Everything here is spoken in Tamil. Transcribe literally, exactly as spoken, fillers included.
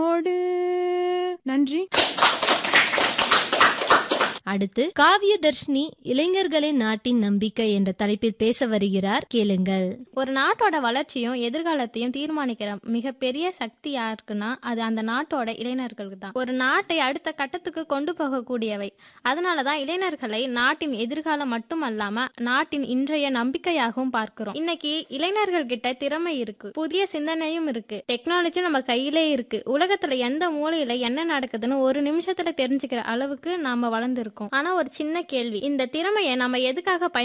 நன்றி. அடுத்து காவிய தர்ஷினி இளைஞர்களின் நாட்டின் நம்பிக்கை என்ற தலைப்பில் பேச வருகிறார், கேளுங்கள். ஒரு நாட்டோட வளர்ச்சியும் எதிர்காலத்தையும் தீர்மானிக்கிற மிகப்பெரிய சக்தி யாருக்குன்னா அது அந்த நாட்டோட இளைஞர்களுக்கு தான். ஒரு நாட்டை அடுத்த கட்டத்துக்கு கொண்டு போகக்கூடியவை. அதனாலதான் இளைஞர்களை நாட்டின் எதிர்காலம் மட்டுமல்லாம நாட்டின் இன்றைய நம்பிக்கையாகவும் பார்க்கிறோம். இன்னைக்கு இளைஞர்கள் கிட்ட திறமை இருக்கு, புதிய சிந்தனையும் இருக்கு, டெக்னாலஜி நம்ம கையிலே இருக்கு. உலகத்துல எந்த மூலையில என்ன நடக்குதுன்னு ஒரு நிமிஷத்துல தெரிஞ்சுக்கிற அளவுக்கு நாம வளர்ந்துருக்கோம். ஆனா ஒரு சின்ன கேள்வி, இந்த திறமையை நம்ம எதுக்காக